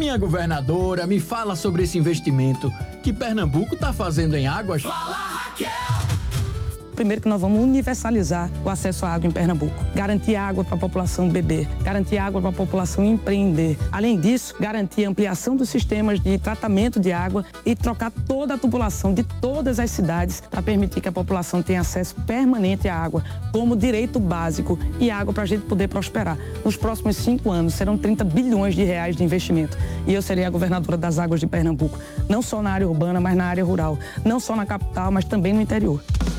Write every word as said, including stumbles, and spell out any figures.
Minha governadora, me fala sobre esse investimento que Pernambuco está fazendo em águas. Fala, Raquel! Primeiro que nós vamos universalizar o acesso à água em Pernambuco. Garantir água para a população beber, garantir água para a população empreender. Além disso, garantir a ampliação dos sistemas de tratamento de água e trocar toda a tubulação de todas as cidades para permitir que a população tenha acesso permanente à água como direito básico e água para a gente poder prosperar. Nos próximos cinco anos serão trinta bilhões de reais de investimento e eu serei a governadora das águas de Pernambuco, não só na área urbana, mas na área rural, não só na capital, mas também no interior.